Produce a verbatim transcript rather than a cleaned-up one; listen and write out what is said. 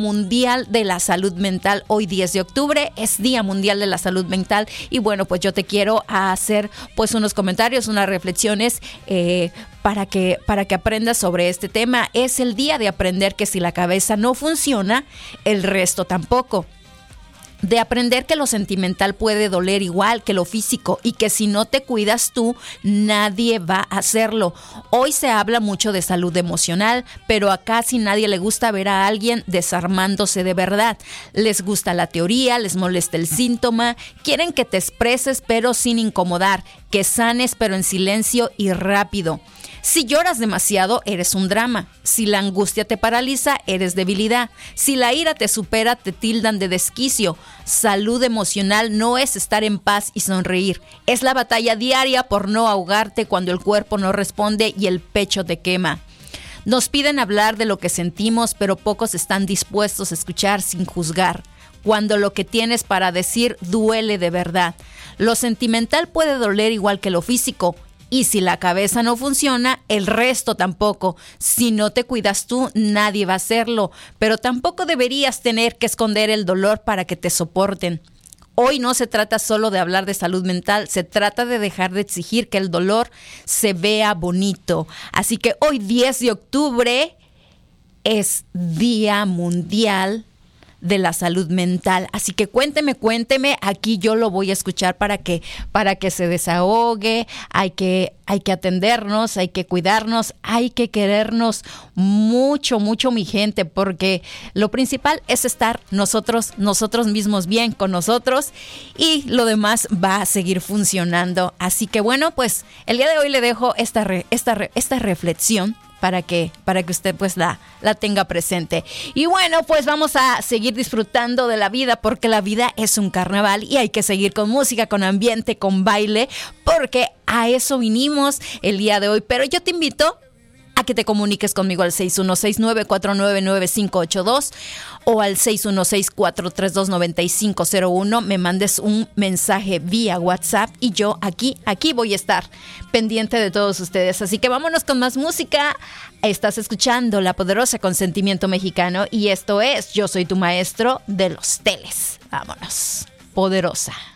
Mundial de la Salud Mental. Hoy diez de octubre es Día Mundial de la Salud Mental y bueno, pues yo te quiero hacer pues unos comentarios, unas reflexiones eh, para que, para que aprendas sobre este tema. Es el día de aprender que si la cabeza no funciona, el resto tampoco. De aprender que lo sentimental puede doler igual que lo físico y que si no te cuidas tú, nadie va a hacerlo. Hoy se habla mucho de salud emocional, pero a casi nadie le gusta ver a alguien desarmándose de verdad. Les gusta la teoría, les molesta el síntoma, quieren que te expreses pero sin incomodar, que sanes pero en silencio y rápido. Si lloras demasiado, eres un drama. Si la angustia te paraliza, eres debilidad. Si la ira te supera, te tildan de desquicio. Salud emocional no es estar en paz y sonreír. Es la batalla diaria por no ahogarte cuando el cuerpo no responde y el pecho te quema. Nos piden hablar de lo que sentimos, pero pocos están dispuestos a escuchar sin juzgar. Cuando lo que tienes para decir duele de verdad. Lo sentimental puede doler igual que lo físico. Y si la cabeza no funciona, el resto tampoco. Si no te cuidas tú, nadie va a hacerlo. Pero tampoco deberías tener que esconder el dolor para que te soporten. Hoy no se trata solo de hablar de salud mental, se trata de dejar de exigir que el dolor se vea bonito. Así que hoy diez de octubre es Día Mundial de la Salud Mental. Así que cuénteme, cuénteme, aquí yo lo voy a escuchar para que, para que se desahogue. Hay que, hay que atendernos, hay que cuidarnos, hay que querernos mucho, mucho, mi gente, porque lo principal es estar nosotros, nosotros mismos bien con nosotros y lo demás va a seguir funcionando. Así que bueno, pues el día de hoy le dejo esta, re, esta, re, esta reflexión para que, para que usted pues la, la tenga presente. Y bueno, pues vamos a seguir disfrutando de la vida porque la vida es un carnaval y hay que seguir con música, con ambiente, con baile, porque a eso vinimos el día de hoy. Pero yo te invito a que te comuniques conmigo al seis uno seis, nueve cuatro nueve, nueve cinco ocho dos o al seis uno seis, cuatro tres dos, nueve cinco cero uno. Me mandes un mensaje vía WhatsApp y yo aquí, aquí voy a estar pendiente de todos ustedes. Así que vámonos con más música. Estás escuchando La Poderosa con Sentimiento Mexicano y esto es Yo Soy Tu Maestro de los Teles. Vámonos, Poderosa.